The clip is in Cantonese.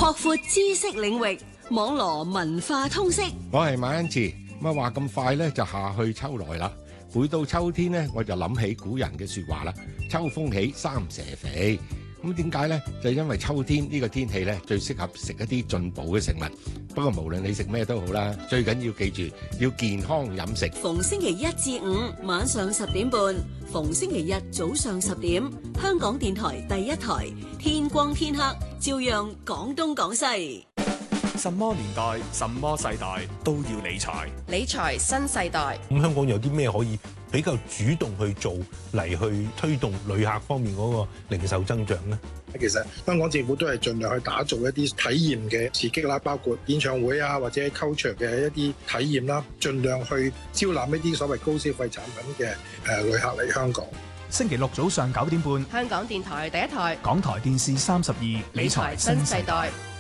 擴闊知識領域，網羅文化通識。 我係馬恩賜。咁話咁快咧就夏去秋來啦。每到秋天咧，我就諗起古人嘅說話啦。秋風起，三蛇肥。咁點解呢？就因為秋天呢個天氣咧，最適合食一啲進補嘅食物。不過無論你食咩都好啦，最緊要記住要健康飲食。 逢星期一至五晚上10點半，逢星期日早上10點，香港電台第一台，天光天黑照樣講東講西。 什麼年代、什麼世代都要理財。 理財新世代。 咁香港有啲咩可以比較主動去做嚟去推動旅客方面嗰個零售增長呢？ 其實香港政府都係盡量去打造一啲體驗嘅刺激啦，包括演唱會啊或者 culture 嘅一啲體驗啦，盡量去招攬一啲所謂高消費產品嘅旅客嚟香港。 星期六早上9點半， 香港電台第一台， 港台電視32， 理財新世代。